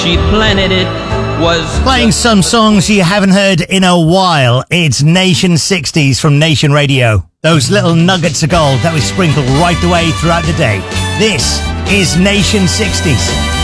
She planted it was... Playing some songs you haven't heard in a while. It's Nation 60s from Nation Radio. Those little nuggets of gold that we sprinkle right the way throughout the day. This is Nation 60s.